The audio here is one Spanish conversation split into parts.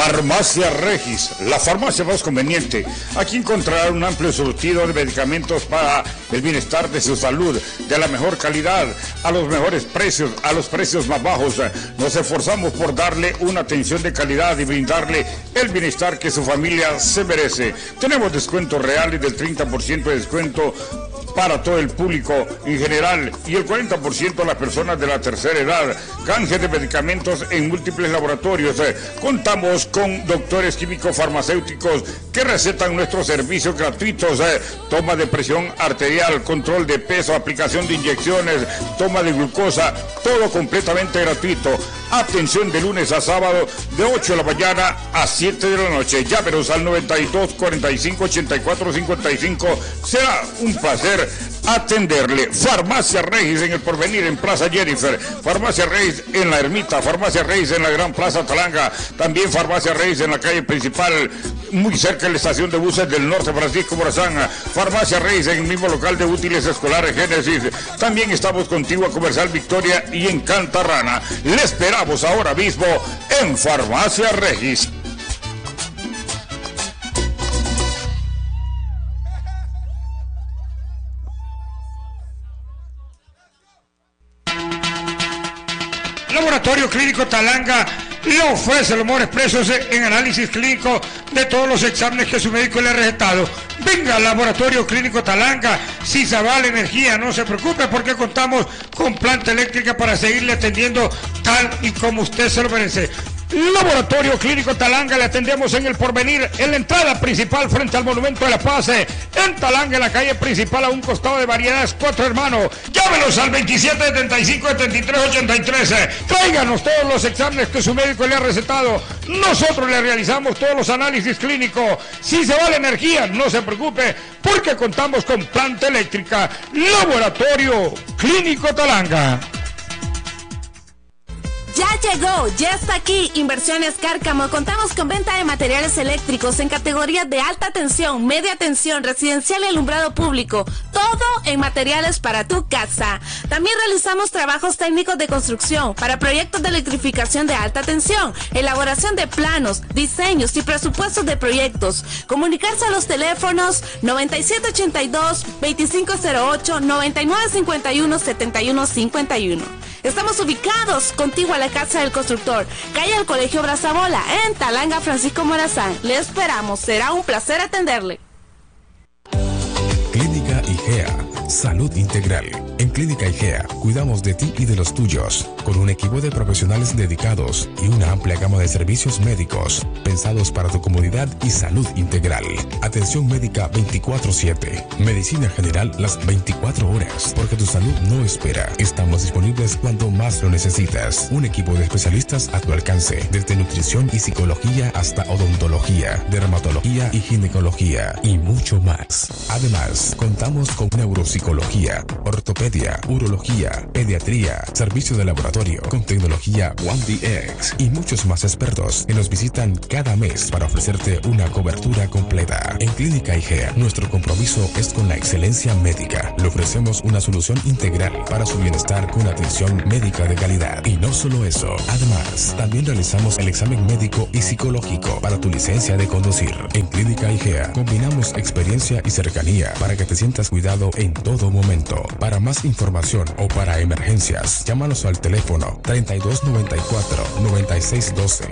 Farmacia Regis, la farmacia más conveniente. Aquí encontrará un amplio surtido de medicamentos para el bienestar de su salud, de la mejor calidad, a los mejores precios, a los precios más bajos. Nos esforzamos por darle una atención de calidad y brindarle el bienestar que su familia se merece. Tenemos descuentos reales del 30% de descuento para todo el público en general y el 40% a las personas de la tercera edad. Canje de medicamentos en múltiples laboratorios. Contamos con doctores químicos farmacéuticos que recetan nuestros servicios gratuitos. Toma de presión arterial, control de peso, aplicación de inyecciones, toma de glucosa, todo completamente gratuito. Atención de lunes a sábado de 8 de la mañana a 7 de la noche. Llámenos al 92 45 84 55. Será un placer atenderle. Farmacia Regis en El Porvenir, en Plaza Jennifer. Farmacia Regis en La Ermita. Farmacia Regis en la Gran Plaza Talanga. También Farmacia Regis en la calle principal, muy cerca de la estación de buses del norte, Francisco Morazán. Farmacia Regis en el mismo local de útiles escolares Génesis. También estamos contigo a Comercial Victoria y en Cantarrana. Le esperamos ahora mismo en Farmacia Regis. Laboratorio Clínico Talanga le ofrece los mejores precios en análisis clínico de todos los exámenes que su médico le ha recetado. Venga al Laboratorio Clínico Talanga, si se va la energía, no se preocupe porque contamos con planta eléctrica para seguirle atendiendo tal y como usted se lo merece. Laboratorio Clínico Talanga, le atendemos en El Porvenir, en la entrada principal frente al Monumento de la Paz, en Talanga, en la calle principal, a un costado de Variedades Cuatro Hermanos. Llámenos al 2775-7383. Tráiganos todos los exámenes que su médico le ha recetado. Nosotros le realizamos todos los análisis clínicos. Si se va la energía, no se preocupe porque contamos con planta eléctrica. Laboratorio Clínico Talanga. Ya llegó, ya está aquí Inversiones Cárcamo. Contamos con venta de materiales eléctricos en categorías de alta tensión, media tensión, residencial y alumbrado público. Todo en materiales para tu casa. También realizamos trabajos técnicos de construcción para proyectos de electrificación de alta tensión, elaboración de planos, diseños y presupuestos de proyectos. Comunicarse a los teléfonos 9782-2508, 9951-7151. Estamos ubicados contigo a la Casa del Constructor, calle del Colegio Brazabola, en Talanga, Francisco Morazán. Le esperamos, será un placer atenderle. Clínica IGEA, salud integral. En Clínica IGEA cuidamos de ti y de los tuyos, con un equipo de profesionales dedicados y una amplia gama de servicios médicos pensados para tu comodidad y salud integral. Atención médica 24/7, medicina general las 24 horas, porque tu salud no espera. Estamos disponibles cuando más lo necesitas. Un equipo de especialistas a tu alcance, desde nutrición y psicología hasta odontología, dermatología y ginecología y mucho más. Además, contamos con neuropsicología, ortopedia, urología, pediatría, servicio de laboratorio con tecnología 1DX y muchos más expertos que nos visitan cada mes para ofrecerte una cobertura completa. En Clínica IGEA, nuestro compromiso es con la excelencia médica. Le ofrecemos una solución integral para su bienestar con atención médica de calidad. Y no solo eso, además, también realizamos el examen médico y psicológico para tu licencia de conducir. En Clínica IGEA combinamos experiencia y cercanía para que te sientas cuidado en todo momento. Para más información o para emergencias, llámanos al teléfono 3294-9612,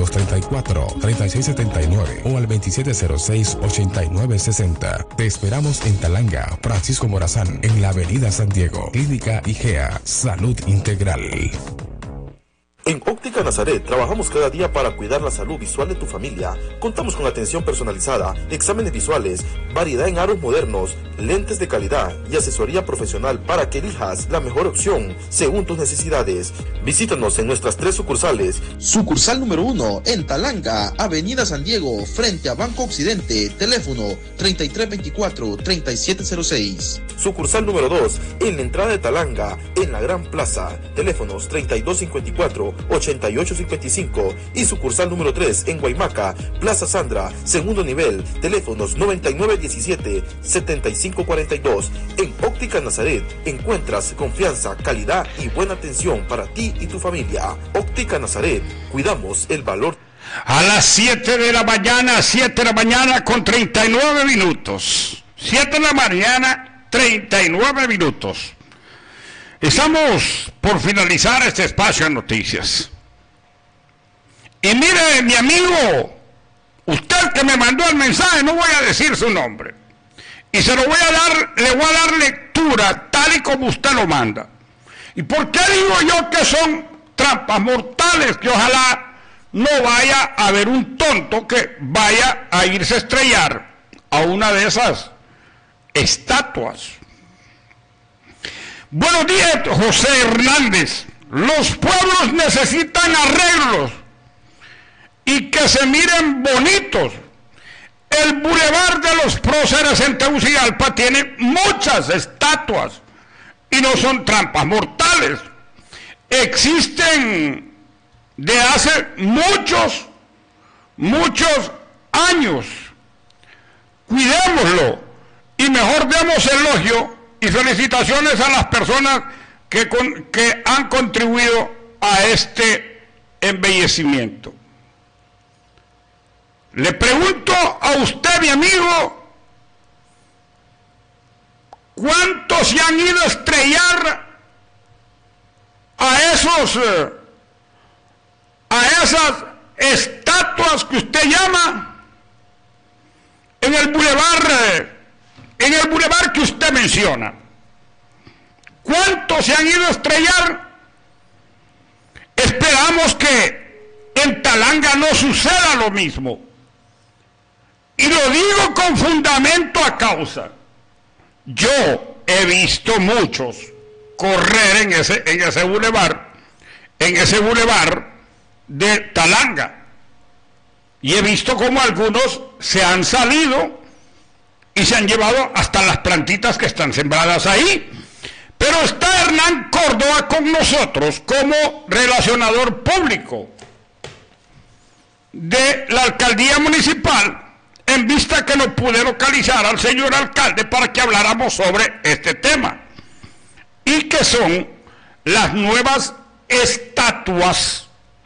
3234-3679 o al 2706-8960. Te esperamos en Talanga, Francisco Morazán, en la avenida San Diego. Clínica IGEA, salud integral. En Óptica Nazaret trabajamos cada día para cuidar la salud visual de tu familia. Contamos con atención personalizada, exámenes visuales, variedad en aros modernos, lentes de calidad y asesoría profesional para que elijas la mejor opción según tus necesidades. Visítanos en nuestras 3 sucursales. Sucursal número 1 en Talanga, Avenida San Diego, frente a Banco Occidente, teléfono 3324-3706. Sucursal número 2 en la entrada de Talanga, en la Gran Plaza, teléfonos 3254-8855 y sucursal número 3 en Guaymaca, Plaza Sandra, segundo nivel, teléfonos 9917-7542. En Óptica Nazaret encuentras confianza, calidad y buena atención para ti y tu familia. Óptica Nazaret, cuidamos el valor. A las 7 de la mañana con 39 minutos. 7 de la mañana, 39 minutos. Estamos por finalizar este espacio de noticias. Y mire, mi amigo, usted que me mandó el mensaje, no voy a decir su nombre. Y se lo voy a dar, le voy a dar lectura tal y como usted lo manda. ¿Y por qué digo yo que son trampas mortales? Que ojalá no vaya a haber un tonto que vaya a irse a estrellar a una de esas estatuas. Buenos días, José Hernández. Los pueblos necesitan arreglos y que se miren bonitos. El Boulevard de los Próceres en Tegucigalpa tiene muchas estatuas y no son trampas mortales. Existen de hace muchos años. Cuidémoslo y mejor demos elogio y felicitaciones a las personas que han contribuido a este embellecimiento. Le pregunto a usted, mi amigo, ¿cuántos se han ido a estrellar a esas estatuas que usted llama en el bulevar que usted menciona? ¿Cuántos se han ido a estrellar? Esperamos que en Talanga no suceda lo mismo. Y lo digo con fundamento a causa. Yo he visto muchos correr en ese bulevar de Talanga. Y he visto como algunos se han salido y se han llevado hasta las plantitas que están sembradas ahí. Pero está Hernán Córdoba con nosotros como relacionador público de la alcaldía municipal, en vista que no pude localizar al señor alcalde para que habláramos sobre este tema. Y que son las nuevas estatuas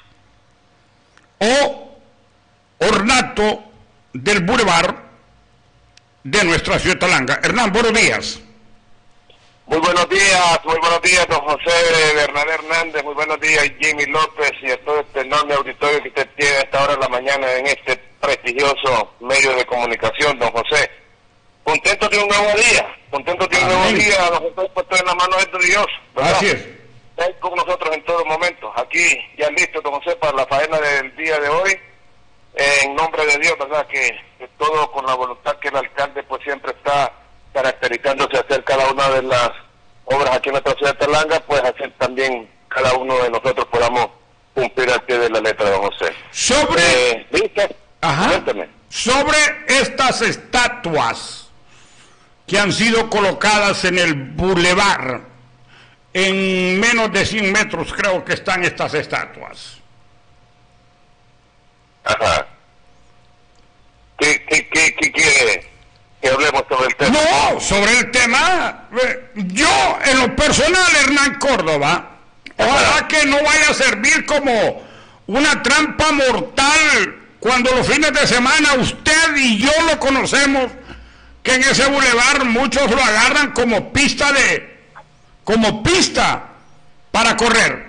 o ornato del bulevar de nuestra ciudad de Talanga. Hernán, buenos días. Muy buenos días, don José Bernabé Hernández, muy buenos días, Jimmy López, y a todo este enorme auditorio que usted tiene a esta hora de la mañana en este prestigioso medio de comunicación, don José. Contento de un nuevo día, don José, puesto en la mano de Dios, ¿verdad? Así es. Está con nosotros en todo momento, aquí ya listo, don José, para la faena del día de hoy, en nombre de Dios, ¿verdad? Que todo con la voluntad que el alcalde pues siempre está caracterizándose a hacer cada una de las obras aquí en nuestra ciudad de Talanga, pues hacer también cada uno de nosotros podamos cumplir al pie de la letra, don José. Sobre estas estatuas que han sido colocadas en el bulevar, en menos de 100 metros creo que están estas estatuas. Ajá. ¿Qué quiere que hablemos sobre el tema? No, sobre el tema, yo en lo personal, Hernán Córdoba, ojalá que no vaya a servir como una trampa mortal cuando los fines de semana usted y yo lo conocemos, que en ese bulevar muchos lo agarran como pista para correr.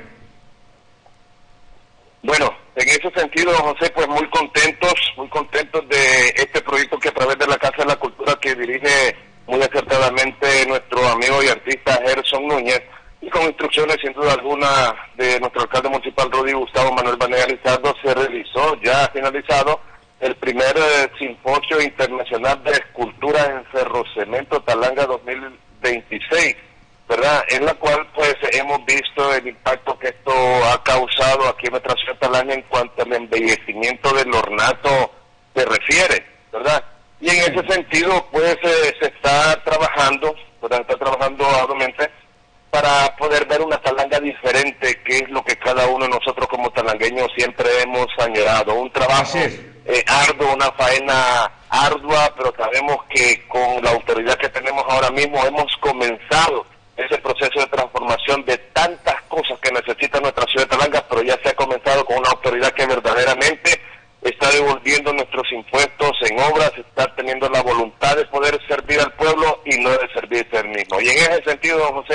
Bueno, en ese sentido, don José, pues muy contentos de este proyecto que a través de la Casa de la Cultura que dirige muy acertadamente nuestro amigo y artista Gerson Núñez, y con instrucciones sin duda alguna de nuestro alcalde municipal Rudy Gustavo Manuel Vanega Lizardo, se realizó, ya finalizado, el primer simposio internacional de escultura en ferrocemento Talanga 2026, ¿verdad? En la cual pues hemos visto el impacto que esto ha causado aquí en nuestra ciudad de Talanga en cuanto al embellecimiento del ornato se refiere, ¿verdad? Y en ese sentido pues se está trabajando, ¿verdad? Está trabajando arduamente para poder ver una Talanga diferente, que es lo que cada uno de nosotros como talangueños siempre hemos añorado, un trabajo arduo, una faena ardua, pero sabemos que con la autoridad que tenemos ahora mismo hemos comenzado ese proceso de transformación de tantas cosas que necesita nuestra ciudad de Talanga, pero ya se ha comenzado con una autoridad que verdaderamente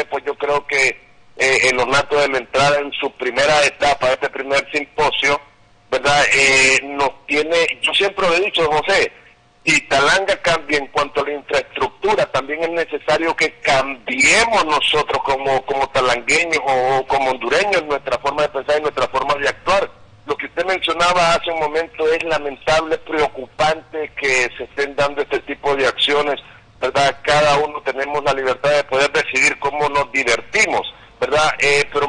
José, pues yo creo que el ornato de la entrada en su primera etapa, este primer simposio, ¿verdad? Nos tiene, yo siempre lo he dicho, José, si Talanga cambia en cuanto a la infraestructura, también es necesario que cambiemos nosotros como talangueños o como hondureños nuestra forma de pensar y nuestra forma de actuar. Lo que usted mencionaba hace un momento es lamentable, preocupante que se estén dando este tipo de acciones, ¿verdad? Cada uno tenemos la libertad de poder decidir cómo nos divertimos, ¿verdad? Pero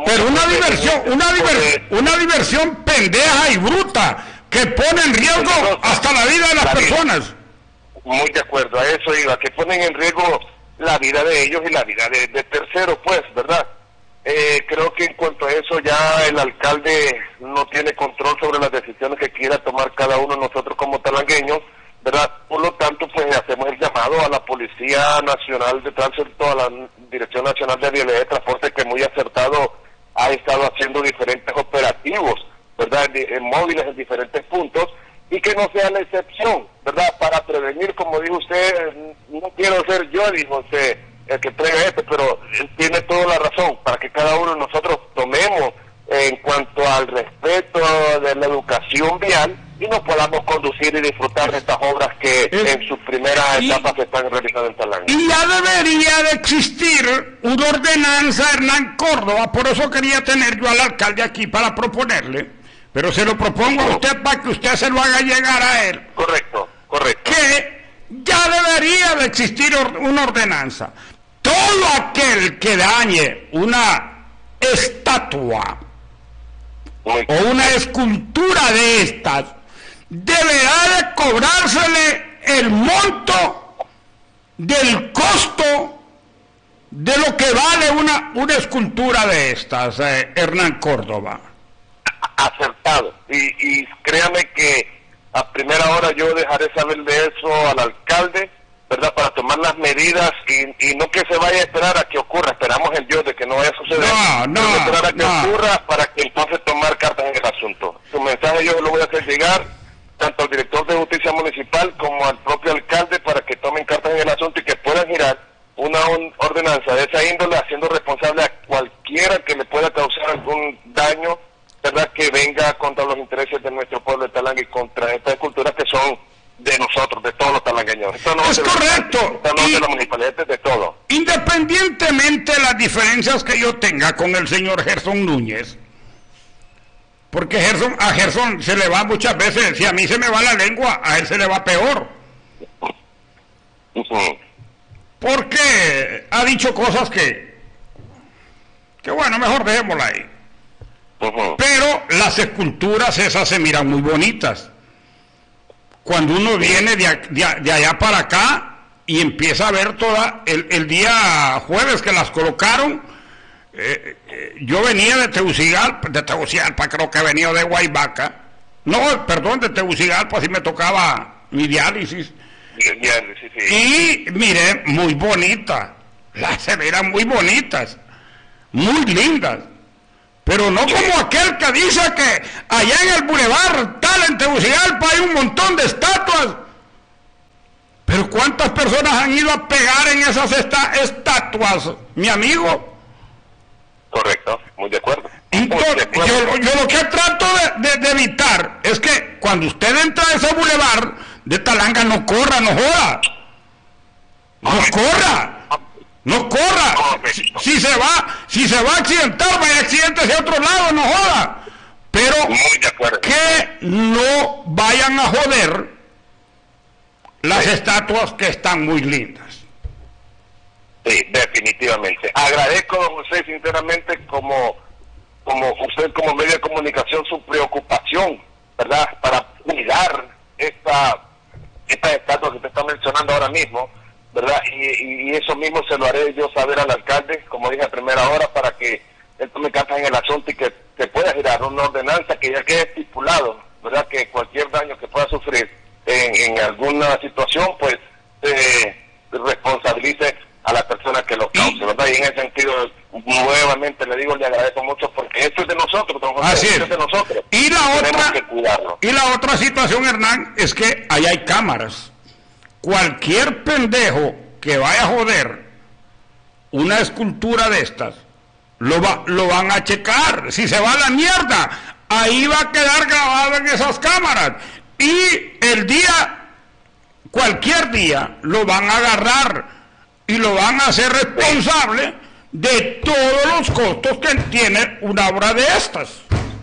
una diversión pendeja y bruta que pone en riesgo hasta la vida de las personas. Muy de acuerdo, a eso iba, que ponen en riesgo la vida de ellos y la vida de terceros, pues, ¿verdad? Creo que en cuanto a eso ya el alcalde no tiene control sobre las decisiones que quiera tomar cada uno de nosotros como talangueños, ¿verdad? Por lo tanto, pues hacemos el llamado a la Policía Nacional de Tránsito, a la Dirección Nacional de Vialidad de Transporte, que muy acertado ha estado haciendo diferentes operativos, ¿verdad? Móviles en diferentes puntos, y que no sea la excepción, ¿verdad? Para prevenir, como dijo usted, no quiero ser yo, dijo usted, el que traiga esto, pero tiene toda la razón, para que cada uno de nosotros tomemos en cuanto al respeto de la educación vial y nos podamos conducir y disfrutar de estas obras que en sus primeras etapas se están realizando en Talanga. Y ya debería de existir una ordenanza, Hernán Córdoba, por eso quería tener yo al alcalde aquí para proponerle, pero se lo propongo a usted para que usted se lo haga llegar a él. Correcto. Que ya debería de existir una ordenanza. Todo aquel que dañe una estatua o una escultura de estas deberá de cobrársele el monto del costo de lo que vale una escultura de estas, Hernán Córdoba. Acertado, y créame que a primera hora yo dejaré saber de eso al alcalde, ¿verdad? Para tomar las medidas y no que se vaya a esperar a que ocurra, esperamos en Dios de que no vaya a suceder, esperar a que ocurra para que entonces tomar cartas en el asunto. Su mensaje yo lo voy a hacer llegar tanto al director de justicia municipal como al propio alcalde para que tomen cartas en el asunto y que puedan girar una ordenanza de esa índole, haciendo responsable a cualquiera que le pueda causar algún daño, ¿verdad? Que venga contra los intereses de nuestro pueblo de Talanga y contra estas culturas que son de nosotros, de todos los talangueños. Esto no es correcto. Esto no es de la municipalidad, es de todo. Independientemente de las diferencias que yo tenga con el señor Gerson Núñez, porque a Gerson se le va muchas veces, si a mí se me va la lengua, a él se le va peor. Porque ha dicho cosas que bueno, mejor dejémosla ahí. Pero las esculturas esas se miran muy bonitas. Cuando uno viene de allá para acá y empieza a ver el día jueves que las colocaron, yo venía de Tegucigalpa, creo que venía de Guaybaca, de Tegucigalpa, así me tocaba mi diálisis. Y miré, muy bonitas, se miran muy bonitas, muy lindas. Pero no como aquel que dice que allá en el bulevar tal en Tegucigalpa hay un montón de estatuas. Pero ¿cuántas personas han ido a pegar en esas estatuas, mi amigo? Correcto, muy de acuerdo. Entonces, yo lo que trato de evitar es que cuando usted entra a ese bulevar de Talanga no corra, no joda. No corra. Si se va a accidentar, vaya a accidentarse a otro lado, no joda. Pero que no vayan a joder las estatuas que están muy lindas. Sí, definitivamente. Agradezco, don José, sinceramente, como usted como medio de comunicación, su preocupación, ¿verdad? Para cuidar estas estatuas que usted está mencionando ahora mismo, ¿verdad? Y eso mismo se lo haré yo saber al alcalde, como dije a primera hora, para que él tome cartas en el asunto y que se pueda girar una ordenanza que ya quede estipulado, ¿verdad? Que cualquier daño que pueda sufrir en alguna situación, pues responsabilice a la persona que lo cause, ¿verdad? Y en ese sentido, nuevamente le digo, le agradezco mucho, porque esto es de nosotros, don José, así esto es de nosotros. Y tenemos que cuidarlo. Y la otra situación, Hernán, es que ahí hay cámaras. Cualquier pendejo que vaya a joder una escultura de estas, lo van a checar. Si se va a la mierda, ahí va a quedar grabado en esas cámaras. Y cualquier día, lo van a agarrar y lo van a hacer responsable de todos los costos que tiene una obra de estas.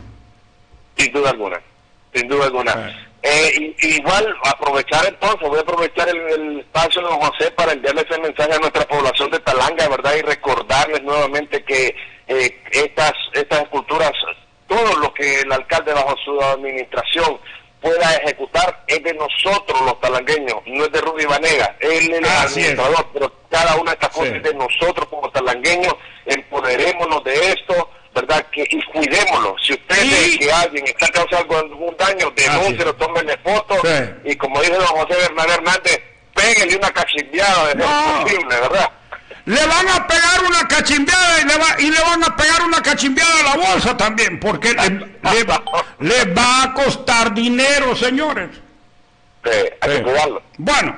Sin duda alguna, sin duda alguna. Igual aprovechar entonces, voy a aprovechar el espacio de don José para enviarle ese mensaje a nuestra población de Talanga, ¿verdad? Y recordarles nuevamente que estas esculturas, todo lo que el alcalde bajo su administración pueda ejecutar es de nosotros los talangueños, no es de Rudy Vanega, él es el administrador, pero cada una de estas cosas es de nosotros como talangueños. Empoderémonos de esto, ¿verdad? Y cuidémoslo. Si usted ve que alguien está causando algún daño, denúncielo, tómenle fotos, y como dice don José Bernal Hernández, péguenle una cachimbiada de ser posible, ¿verdad? Le van a pegar una cachimbiada y le van a pegar una cachimbiada a la bolsa también, porque le va a costar dinero, señores. Hay que cuidarlo. Bueno,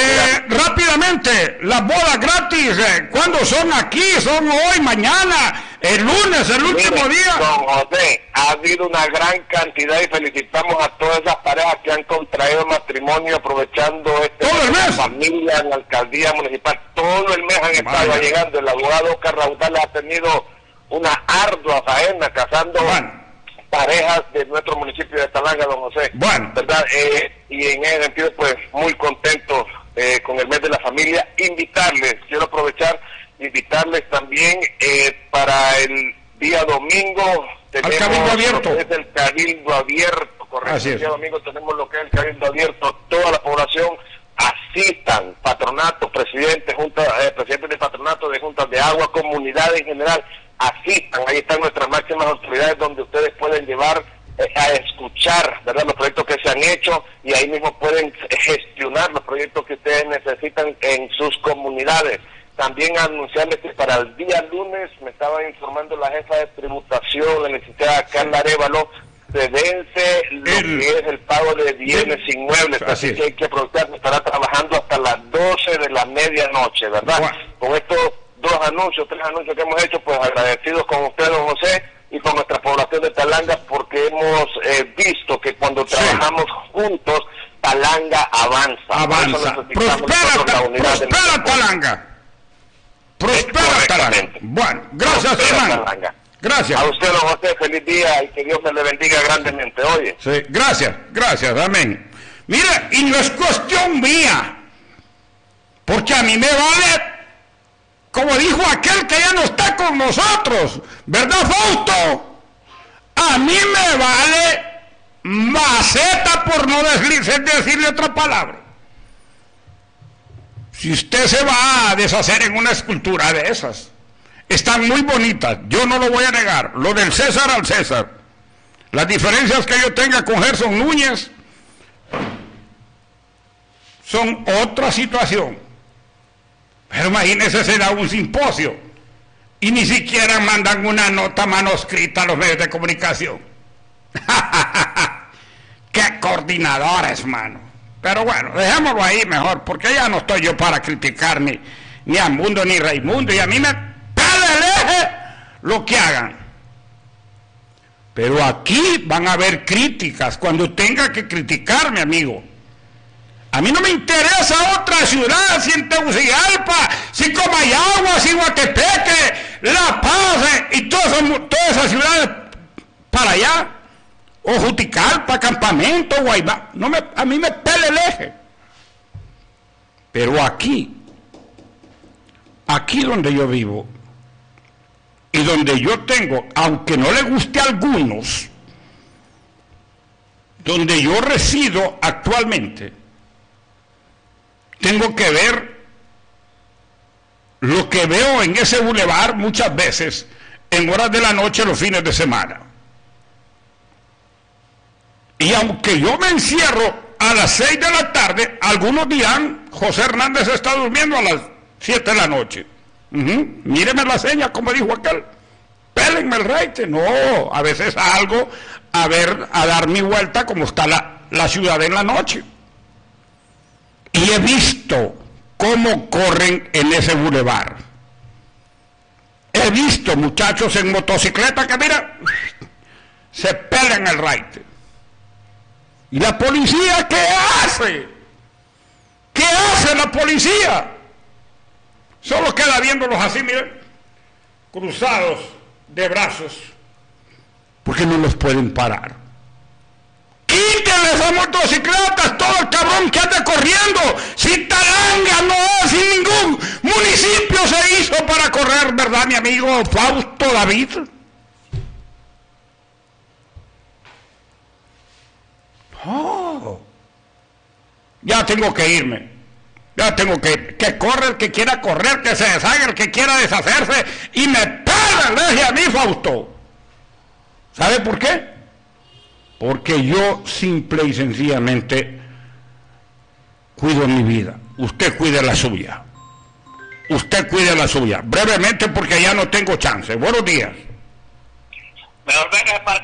rápidamente, las bodas gratis, ¿cuándo son aquí? ¿Son hoy, mañana, el lunes, el último día? Don José, ha habido una gran cantidad y felicitamos a todas esas parejas que han contraído matrimonio aprovechando ¿todo el mes? Familia en la alcaldía municipal. Todo el mes han estado llegando. El abogado Oscar Raudal ha tenido una ardua faena casando parejas de nuestro municipio de Talanga, don José. Bueno. ¿Verdad? Y en ese sentido, pues, muy contentos con el mes de la familia. Quiero aprovechar, invitarles también para el día domingo. Tenemos Cabildo Abierto. Lo que es el Cabildo Abierto, correcto. El día domingo tenemos lo que es el Cabildo Abierto. Toda la población asistan, patronato, presidentes de patronato de juntas de agua, comunidad en general, asistan. Ahí están nuestras máximas autoridades donde ustedes pueden llevar a escuchar, ¿verdad?, los proyectos que se han hecho, y ahí mismo pueden gestionar los proyectos que ustedes necesitan en sus comunidades. También anunciarles que para el día lunes, me estaba informando la jefa de tributación, la licenciada Carla Arévalo, se vence lo que es el pago de bienes inmuebles, así que hay que aprovechar, estará trabajando hasta las 12 de la medianoche, ¿verdad? Bueno. Con estos tres anuncios que hemos hecho, pues agradecidos con usted, don José, y con nuestra población de Talanga, porque hemos visto que cuando trabajamos juntos, Talanga avanza. Prospera Talanga. Prospera Talanga. Bueno, gracias, hermano. Gracias. A usted, don José, feliz día y que Dios me le bendiga grandemente. Oye. Sí, gracias, amén. Mire, y no es cuestión mía, porque a mí me vale, como dijo aquel que ya no está con nosotros, ¿verdad, Fausto? A mí me vale maceta, por no decirle otra palabra. Si usted se va a deshacer en una escultura de esas, están muy bonitas, yo no lo voy a negar, lo del César al César. Las diferencias que yo tenga con Gerson Núñez son otra situación. Pero imagínense, se da un simposio y ni siquiera mandan una nota manuscrita a los medios de comunicación. ¡Qué coordinadores, mano! Pero bueno, dejémoslo ahí mejor, porque ya no estoy yo para criticar ni a Mundo ni Raimundo, y a mí me pela el eje lo que hagan. Pero aquí van a haber críticas cuando tenga que criticar, mi amigo. A mí no me interesa otra ciudad, si en Tegucigalpa, si Comayagua, si Guatepeque, La Paz y todas esas ciudades para allá, o Juticalpa, Campamento, Guaybá. A mí me pela el eje. Pero aquí donde yo vivo, y donde yo tengo, aunque no le guste a algunos, donde yo resido actualmente, tengo que ver lo que veo en ese bulevar muchas veces en horas de la noche, los fines de semana. Y aunque yo me encierro a las 6 de la tarde, algunos dirán, José Hernández está durmiendo a las 7 de la noche. Míreme la seña, como dijo aquel, pélenme el reite. No, a veces salgo a dar mi vuelta como está la ciudad en la noche. Y he visto cómo corren en ese bulevar. He visto muchachos en motocicleta que, mira, se pegan el raite. ¿Y la policía qué hace? ¿Qué hace la policía? Solo queda viéndolos así, miren, cruzados de brazos, porque no los pueden parar. Quítenle esas motocicletas, todo el cabrón que anda corriendo. Si Talanga no es, sin ningún municipio se hizo para correr, ¿verdad, mi amigo Fausto David? Oh, ya tengo que irme. Ya tengo que correr el que quiera correr, que se deshaga el que quiera deshacerse, y me pagan, le dije a mí, Fausto. ¿Sabe por qué? Porque yo simple y sencillamente cuido mi vida. Usted cuide la suya. Usted cuide la suya. Brevemente, porque ya no tengo chance. Buenos días.